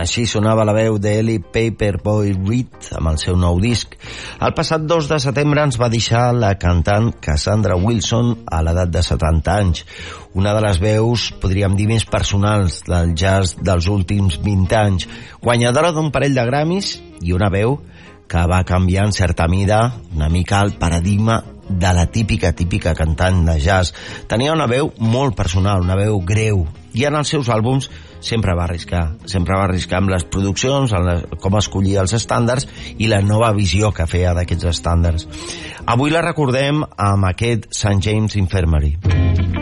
Així sonava la veu d'Ellie Paperboy Reed amb el seu nou disc. El passat 2 de setembre ens va deixar la cantant Cassandra Wilson a l'edat de 70 anys. Una de les veus, podríem dir, més personals del jazz dels últims 20 anys. Guanyadora d'un parell de Grammys i una veu que va canviar en certa mida una mica el paradigma de la típica cantant de jazz. Tenia una veu molt personal, una veu greu, i en els seus àlbums sempre va arriscar amb les produccions, com escollia els estàndards i la nova visió que feia d'aquests estàndards. Avui la recordem amb aquest St. James Infirmary.